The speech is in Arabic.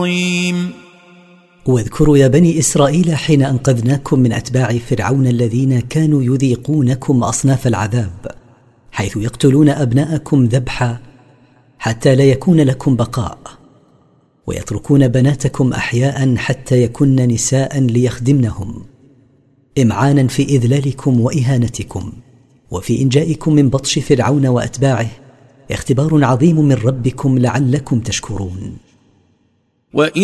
واذكروا يا بني إسرائيل حين أنقذناكم من أتباع فرعون الذين كانوا يذيقونكم أصناف العذاب، حيث يقتلون أبناءكم ذبحا حتى لا يكون لكم بقاء، ويتركون بناتكم أحياء حتى يكن نساء ليخدمنهم، إمعانا في إذلالكم وإهانتكم، وفي إنجائكم من بطش فرعون وأتباعه اختبار عظيم من ربكم لعلكم تشكرون.